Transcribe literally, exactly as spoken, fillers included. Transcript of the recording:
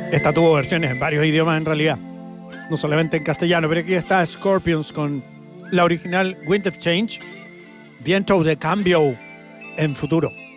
Esta tuvo versiones en varios idiomas en realidad, no solamente en castellano, pero aquí está Scorpions con la original Wind of Change, Viento de Cambio en futuro.